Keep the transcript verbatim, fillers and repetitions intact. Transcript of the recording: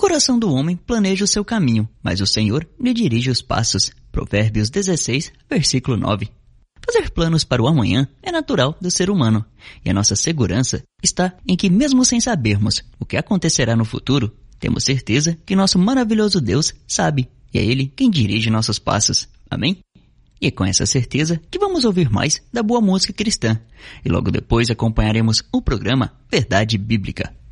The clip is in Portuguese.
coração do homem planeja o seu caminho, mas o Senhor lhe dirige os passos. Provérbios dezesseis, versículo nove. Fazer planos para o amanhã é natural do ser humano, e a nossa segurança está em que, mesmo sem sabermos o que acontecerá no futuro, temos certeza que nosso maravilhoso Deus sabe, e é Ele quem dirige nossos passos. Amém? E é com essa certeza que vamos ouvir mais da boa música cristã, e logo depois acompanharemos o programa Verdade Bíblica.